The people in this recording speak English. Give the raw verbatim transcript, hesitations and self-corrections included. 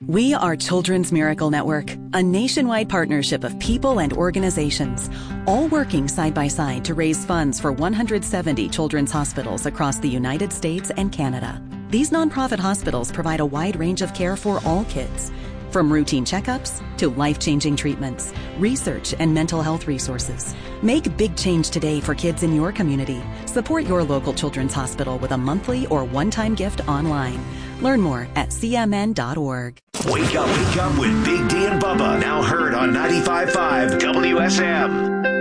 We are Children's Miracle Network, a nationwide partnership of people and organizations, all working side by side to raise funds for one hundred seventy children's hospitals across the United States and Canada. These nonprofit hospitals provide a wide range of care for all kids, from routine checkups to life-changing treatments, research, and mental health resources. Make big change today for kids in your community. Support your local children's hospital with a monthly or one-time gift online. Learn more at c m n dot org. Wake up, wake up with Big D and Bubba, now heard on ninety-five point five W S M.